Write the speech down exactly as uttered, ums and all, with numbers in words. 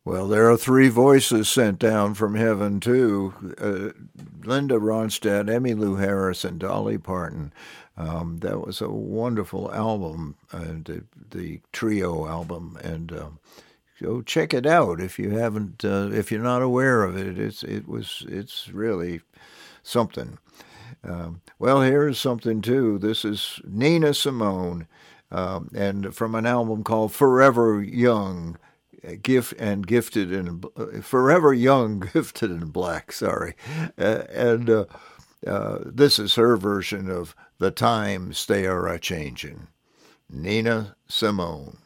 Well, there are three voices sent down from heaven, too. Uh, Linda Ronstadt, Emmylou Harris, and Dolly Parton. Um, that was a wonderful album, uh, the, the trio album, and um, go check it out if you haven't, uh, if you're not aware of it. It's it was it's really something. Um, well, here's something too. This is Nina Simone, um, and from an album called Forever Young, gift and gifted in uh, Forever Young, gifted in black. Sorry, uh, and uh, uh, this is her version of "The Times They Are a Changin'." Nina Simone.